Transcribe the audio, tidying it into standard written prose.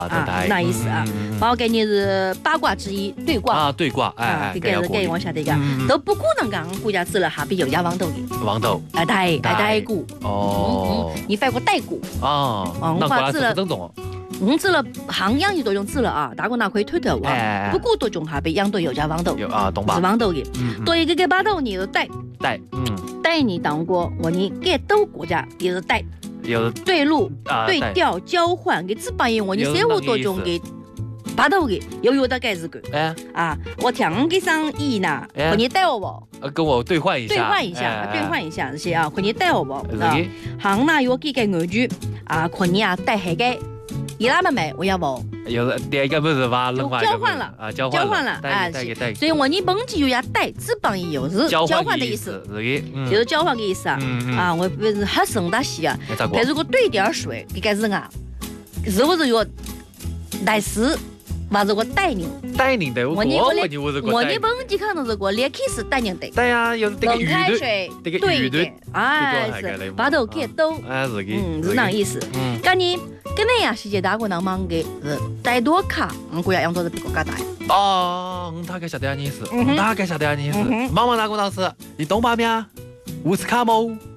那意思啊。包概念是八卦之一，对卦啊，对卦， 这个是该往下的个，都不可能讲国家治了哈比有家王斗的。 王斗， 带过。 哦， 你翻过带过哦，那过来是正宗哦。 治了杭养就多种治了啊，大哥拿可以推头啊，不过多种哈比养对有家王斗， 有啊，懂吧？ 是王斗的，多一个把斗你就带，带你当过我你给斗国家也是带。有对路、对调、交换，给只帮我你三五多种给把头给，有大概是个。我听给上一呢，可你带我不？ 跟我兑换一下， 兑换一下这些啊，可你带我不？行那有几个玩具啊，可你啊带黑个，伊拉们买我要不？ 有第一个不是吧？ 就交换了啊，交换了啊，所以我你本地有呀带，只帮伊有是交换的意思，就是交换的意思啊。我不是很生大西啊，但如果兑点水，这个是啊，是不是有带丝？或者我带领的，我你本地可能是我连开始带领的。 对呀，有这个冷开水兑的，是把头给兜，是那意思。跟你呀，世界大国能忙给是带多卡，国家养多是比国家大。 哦，大概晓得你意思，大概晓得你意思。妈妈大哥老师，你懂吧？咩？乌斯卡姆。